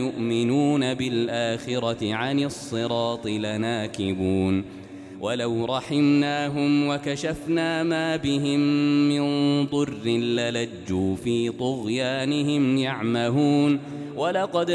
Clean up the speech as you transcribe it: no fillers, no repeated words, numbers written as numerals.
يؤمنون بالآخرة عن الصراط لناكبون ولو رحمناهم وكشفنا ما بهم من ضر للجوا في طغيانهم يعمهون ولقد